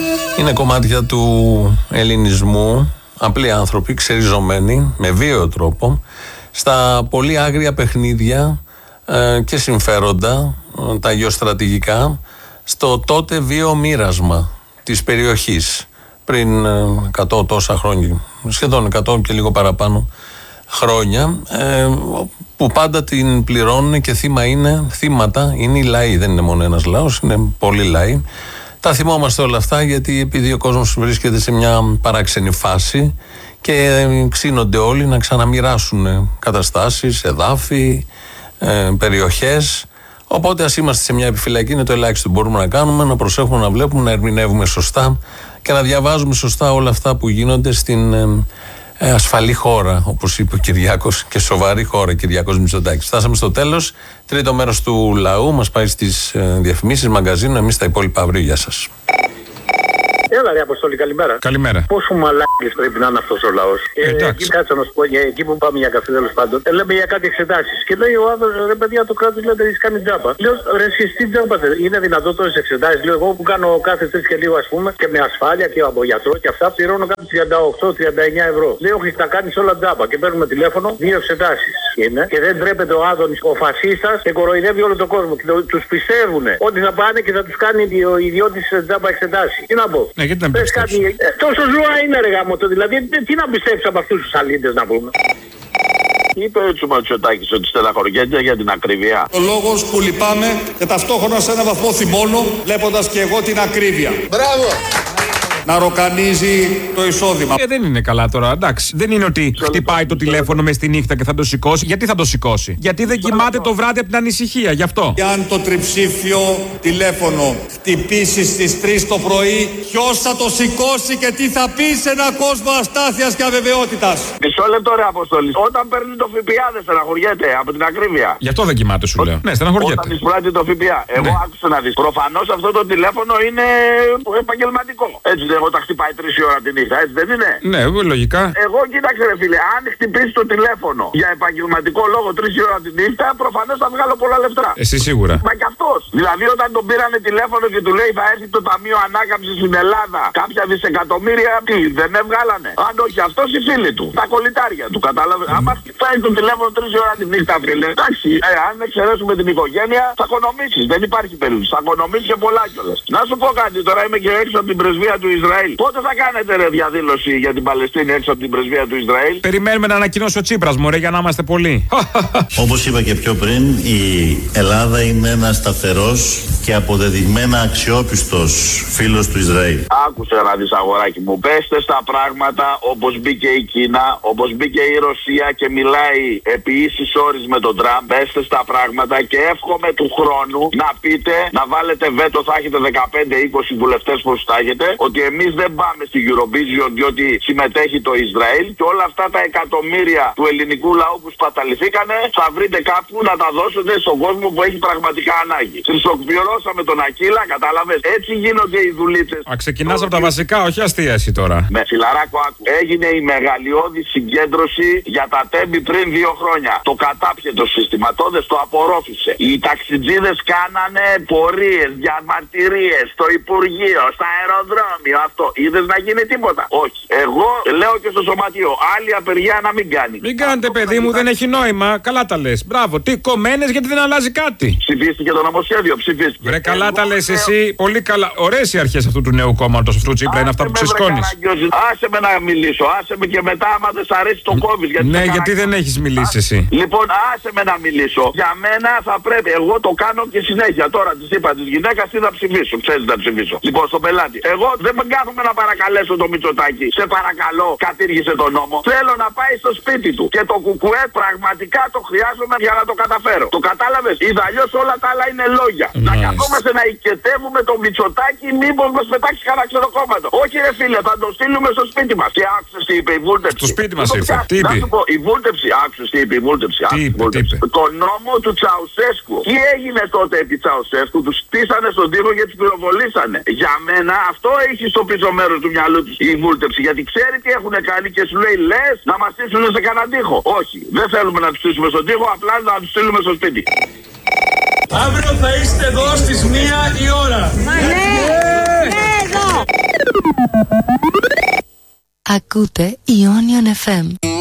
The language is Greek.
Είναι κομμάτια του ελληνισμού, απλοί άνθρωποι, ξεριζωμένοι, με βίαιο τρόπο, στα πολύ άγρια παιχνίδια και συμφέροντα, τα γεωστρατηγικά, στο τότε βίαιο μοίρασμα της περιοχής, πριν 100 τόσα χρόνια, σχεδόν 100 και λίγο παραπάνω χρόνια, που πάντα την πληρώνουν και θύματα είναι οι λαοί, δεν είναι μόνο ένας λαός, είναι πολλοί λαοί. Τα θυμόμαστε όλα αυτά γιατί επειδή ο κόσμος βρίσκεται σε μια παράξενη φάση και ξύνονται όλοι να ξαναμοιράσουν καταστάσεις, εδάφη, περιοχές. Οπότε ας είμαστε σε μια επιφυλακή, είναι το ελάχιστο που μπορούμε να κάνουμε, να προσέχουμε, να βλέπουμε, να ερμηνεύουμε σωστά και να διαβάζουμε σωστά όλα αυτά που γίνονται στην ασφαλή χώρα, όπως είπε ο Κυριάκος, και σοβαρή χώρα, Κυριάκος Μητσοτάκης. Φτάσαμε στο τέλος. Τρίτο μέρος του λαού μας πάει στις διαφημίσεις, μαγκαζίνο. Εμείς τα υπόλοιπα αύριο. Γεια σας. Έλα ρε Αποστόλη, καλημέρα. Καλημέρα. Πόσο μαλάκες πρέπει να είναι αυτός ο λαός. Εντάξει. Κάτσε να σου πω, εκεί που πάμε για καφέ τέλος πάντων, λέμε για κάτι εξετάσεις. Και λέει ο άνθρωπος, ρε παιδιά, το κράτος λέτε έχεις κάνει τζάμπα. Λέω, ρε εσείς τι τζάμπα είναι δυνατόν τόσες εξετάσεις. Λέω, εγώ που κάνω κάθε 3 και λίγο ας πούμε και με ασφάλεια και από γιατρό και αυτά πληρώνω κάτι 38-39 ευρώ. Λέω, όχι, τα κάνεις όλα τζάμπα και παίρνουμε τηλέφωνο 2 εξετάσεις. Είναι. Και δεν τρέπεται ο Άδωνης, ο φασίστας, και κοροϊδεύει όλο τον κόσμο. Και τους πιστεύουν ότι θα πάνε και θα τους κάνει ο ιδιώτης τζάμπα εξετάσεις. Τι να πω. Ναι, γιατί να πιστέψεις. Τόσο ζώα είναι ρε γαμώτο, δηλαδή τι να πιστέψεις από αυτούς τους αλήτες να πούμε. Είπε ο Τσουματσιωτάκης ότι στεναχωριέται για την ακρίβεια. Ο λόγος που λυπάμαι και ταυτόχρονα σε έναν βαθμό θυμώνω, βλέποντας και εγώ την ακρίβεια. Μπράβο! Να ροκανίζει το εισόδημα. Δεν είναι καλά τώρα, εντάξει. Δεν είναι ότι χτυπάει το τηλέφωνο μες τη νύχτα και θα το σηκώσει. Γιατί θα το σηκώσει? Γιατί δεν κοιμάται το βράδυ από την ανησυχία, γι' αυτό. Και αν το τριψήφιο τηλέφωνο χτυπήσει στις 3 το πρωί, ποιος θα το σηκώσει και τι θα πει σε έναν κόσμο αστάθειας και αβεβαιότητας? Μισό λεπτό ρε Αποστολή. Όταν παίρνει το ΦΠΑ δεν στεναχωριέται από την ακρίβεια. Γι' αυτό δεν κοιμάται, σου λέω. Ναι, στεναχωριέται. Όταν εισπράττει το ΦΠΑ. Εγώ άκουσα να δεις. Προφανώς αυτό το τηλέφωνο είναι επαγγελματικό. Έτσι δεν εγώ τα χτυπάει 3 η ώρα τη νύχτα, έτσι δεν είναι? Ναι, λογικά. Εγώ κοίταξε ρε φίλε, αν χτυπήσει το τηλέφωνο για επαγγελματικό λόγο 3 η ώρα τη νύχτα, προφανώς θα βγάλω πολλά λεφτά. Εσύ σίγουρα. Μα κι αυτός. Δηλαδή όταν τον πήρανε τηλέφωνο και του λέει θα έρθει το Ταμείο Ανάκαμψης στην Ελλάδα, κάποια δισεκατομμύρια, τι, δεν έβγαλανε? Αν όχι αυτός, οι φίλοι του. Τα κολλητάρια του, κατάλαβε. Άμα χτυπάει το τηλέφωνο 3 η ώρα τη νύχτα, φίλε, εντάξει, αν εξαιρέσουμε την οικογένεια, θα οικονομήσεις. Δεν υπάρχει περίπτωση. Θα οικονομήσεις και πολλά κιόλας. Να σου πω κάτι, τώρα είμαι και έξω από την πρεσβεία του Ισραήλ. Πότε θα κάνετε ρε διαδήλωση για την Παλαιστίνη έξω από την πρεσβεία του Ισραήλ? Περιμένουμε να ανακοινώσει ο Τσίπρας, μωρέ, για να είμαστε πολλοί. Όπως είπα και πιο πριν, η Ελλάδα είναι ένας σταθερός και αποδεδειγμένα αξιόπιστος φίλος του Ισραήλ. Άκουσε να δεις αγοράκι μου, πέστε στα πράγματα όπως μπήκε η Κίνα, όπως μπήκε η Ρωσία και μιλάει επί ίσης όρης με τον Τραμπ. Πέστε στα πράγματα και εύχομαι του χρόνου να πείτε, να βάλετε βέτο, θα έχετε 15-20 βουλευτές που θα έχετε, ότι εμείς δεν πάμε στην Eurovision διότι συμμετέχει το Ισραήλ και όλα αυτά τα εκατομμύρια του ελληνικού λαού που σπαταληθήκανε θα βρείτε κάπου να τα δώσετε στον κόσμο που έχει πραγματικά ανάγκη. Χρυσοκπληρώσαμε τον Ακύλα, κατάλαβες? Έτσι γίνονται οι δουλίτσες. Ξεκινάς από τα βασικά, όχι αστεία εσύ τώρα. Με φιλαράκο άκου. Έγινε η μεγαλειώδη συγκέντρωση για τα τέμπη πριν 2 χρόνια. Το κατάπιε το σύστημα, τότε το απορρόφησε. Οι ταξιτζίδες κάνανε πορείες, διαμαρτυρίες στο Υπουργείο, στα αεροδρόμια. Αυτό είδες να γίνει τίποτα? Όχι. Εγώ λέω και στο σωματείο, άλλη απεργία να μην κάνει. Μην κάνετε, παιδί μου, δεν έχει νόημα. Καλά τα λες. Μπράβο. Τι κομμένες, γιατί δεν αλλάζει κάτι. Ψηφίστηκε το νομοσχέδιο, ψηφίστηκε. Βρε, καλά τα λες εσύ. Πολύ καλά. Ωραίες οι αρχές αυτού του νέου κόμματος, αυτού του Τσίπρα, είναι αυτά που ξεσκώνεις. Άσε με να μιλήσω, άσε με και μετά, άμα δεν σ' αρέσει το κόβεις. Ναι, γιατί δεν έχεις μιλήσει εσύ. Λοιπόν, άσε με να μιλήσω. Για μένα θα πρέπει, εγώ το κάνω και συνέχεια. Τώρα της είπα της γυναίκας τι θα ψηφίσω. Ξέρεις να ψηφίσω. Λοιπόν, στον πελάτη. Εγώ δεν με κάθομαι να παρακαλέσω το Μητσοτάκη. Σε παρακαλώ, κατήργησε τον νόμο. Θέλω να πάει στο σπίτι του. Και το κουκουέ πραγματικά το χρειάζομαι για να το καταφέρω. Το κατάλαβες? Είδα αλλιώς όλα τα άλλα είναι λόγια. Να καθόμαστε να οικετεύουμε το Μητσοτάκη, μήπως μας πετάξει κανένα ξενοκόμματο. Όχι, ρε φίλε, θα το στείλουμε στο σπίτι μας. Και άκουσες τι είπε η βούλτεψη? Στο σπίτι μας ήρθε. Τι είπε? Να σου πω, η βούλτεψη, άκουσες τι είπε η βούλτεψη? Τι είπε? Το νόμο του Τσαουσέσκου. Τι έγινε τότε επί Τσαουσέσκου? Τους στήσανε στον τοίχο και τους πυροβολήσανε. Για μένα αυτό έχει στο πίσω μέρος του μυαλού τους η βούλτεψη. Γιατί ξέρει τι έχουν κάνει και σου λέει λες να μας στήσουν σε κανέναν τοίχο. Όχι, δεν θέλουμε να τους στήσουμε στον τοίχο, απλά να τους στείλουμε στο σπίτι. Αύριο θα είστε εδώ στις 1 η ώρα. Ναι, εδώ. Ακούτε Ionian FM.